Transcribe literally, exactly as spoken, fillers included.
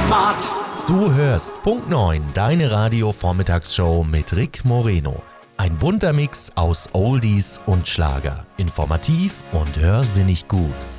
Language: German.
Smart. Du hörst Punkt neun, deine Radio-Vormittagsshow mit Rick Moreno. Ein bunter Mix aus Oldies und Schlager. Informativ und hörsinnig gut.